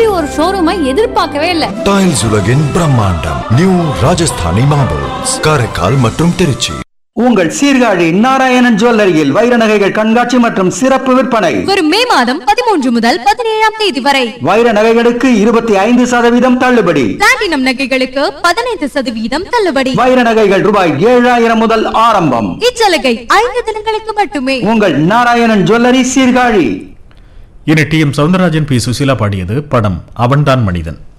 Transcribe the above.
இப்படி ஒரு ஷோரூமை எதிர்பார்க்கவே இல்ல. டைல்ஸ் உலகின் பிரம்மாண்டம் நியூ ராஜஸ்தானி மார்பிள்ஸ், காரைக்கால் மற்றும் திருச்சி. உங்கள் சீர்காழி நாராயணன் ஜுவல்லரியில் வைர நகைகள் கண்காட்சி மற்றும் சிறப்பு விற்பனை வரும் மே மாதம் 13 முதல் 17ஆம் தேதி வரை. வைர நகைகளுக்கு 25% தள்ளுபடி, பிளாட்டினம் நகைகளுக்கு 15% தள்ளுபடி. வைர நகைகள் ரூபாய் 7000 முதல் ஆரம்பம். இச்சலுகை 5 தினங்களுக்கு மட்டுமே. உங்கள் நாராயணன் ஜுவல்லரி சீர்காழி. இனி டி.எம். சௌந்தரராஜன், பி. சுசீலா பாடியது. படம் அவன்தான் மனிதன்.